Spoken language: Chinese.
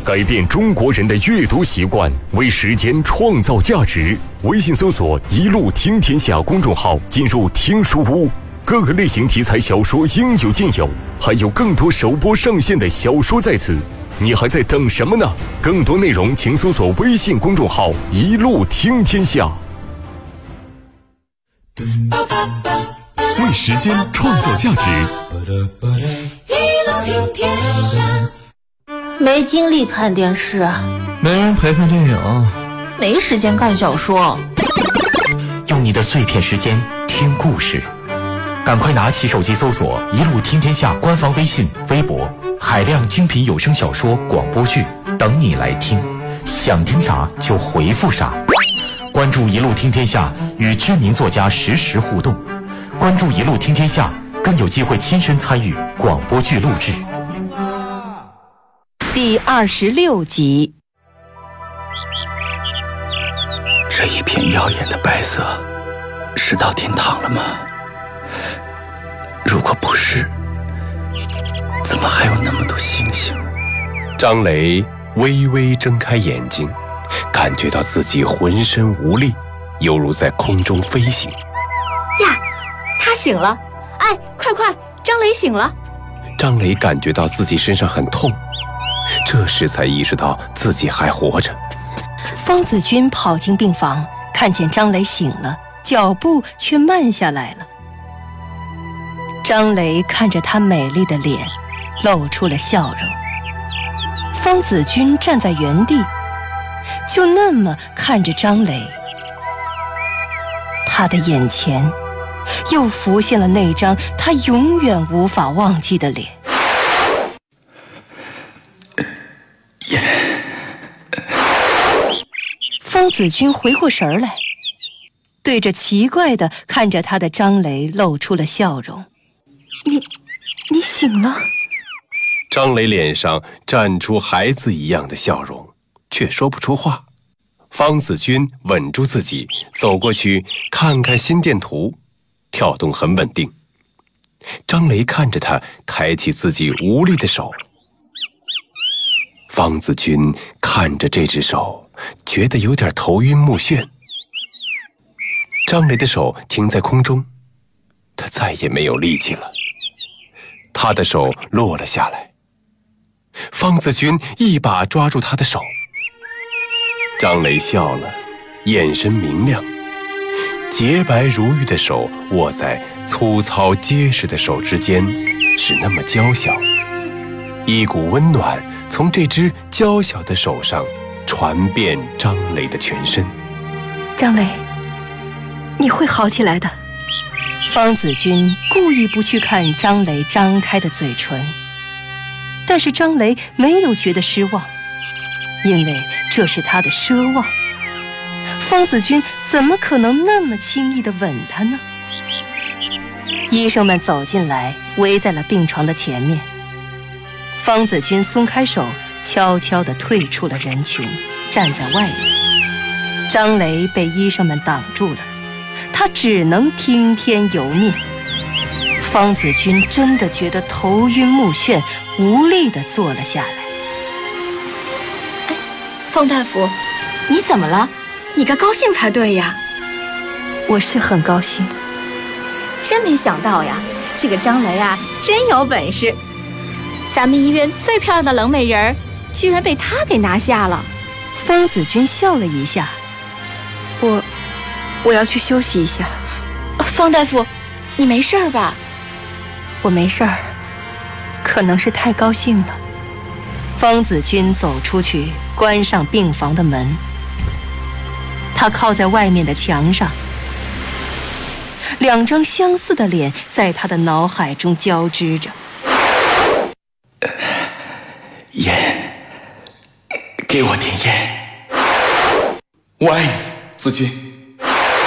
改变中国人的阅读习惯，为时间创造价值。微信搜索“一路听天下”公众号，进入听书屋，各个类型题材小说应有尽有，还有更多首播上线的小说在此，你还在等什么呢？更多内容请搜索微信公众号“一路听天下”。为时间创造价值， 一路听天下。 没精力看电视， 没人陪看电影， 没时间看小说。 用你的碎片时间听故事，赶快拿起手机搜索“一路听天下”官方微信、微博，海量精品有声小说、广播剧等你来听，想听啥就回复啥。关注“一路听天下”，与知名作家实时互动。关注“一路听天下”，更有机会亲身参与广播剧录制。 第26集。 这一片耀眼的白色，是到天堂了吗？如果不是，怎么还有那么多星星？ 张雷微微睁开眼睛，感觉到自己浑身无力，犹如在空中飞行。 呀，他醒了！哎，快，张雷醒了！ 张雷感觉到自己身上很痛，这时才意识到自己还活着。 方子君跑进病房，看见张雷醒了，脚步却慢下来了。张雷看着他美丽的脸，露出了笑容。方子君站在原地，就那么看着张雷。他的眼前又浮现了那张他永远无法忘记的脸。方子君回过神来，对着奇怪的看着他的张雷露出了笑容。你醒了？ 张雷脸上绽出孩子一样的笑容，却说不出话。方子君稳住自己，走过去看看心电图，跳动很稳定。张雷看着他，抬起自己无力的手。方子君看着这只手，觉得有点头晕目眩。张雷的手停在空中，他再也没有力气了。他的手落了下来，方子君一把抓住他的手。张雷笑了，眼神明亮，洁白如玉的手握在粗糙结实的手之间，是那么娇小。一股温暖从这只娇小的手上传遍张雷的全身。 张雷，你会好起来的。方子君故意不去看张雷张开的嘴唇，但是张雷没有觉得失望，因为这是他的奢望。方子君怎么可能那么轻易地吻他呢？医生们走进来，围在了病床的前面。方子君松开手，悄悄地退出了人群，站在外面。张雷被医生们挡住了，他只能听天由命。方子君真的觉得头晕目眩，无力地坐了下来。 哎，方大夫，你怎么了？你该高兴才对呀。 我是很高兴。 真没想到呀，这个张雷啊，真有本事。咱们医院最漂亮的冷美人，居然被他给拿下了。 方子君笑了一下。我要去休息一下。 方大夫，你没事吧？ 我没事儿，可能是太高兴了。方子君走出去，关上病房的门。他靠在外面的墙上，两张相似的脸在他的脑海中交织着。 烟，给我点烟。我爱你，子君。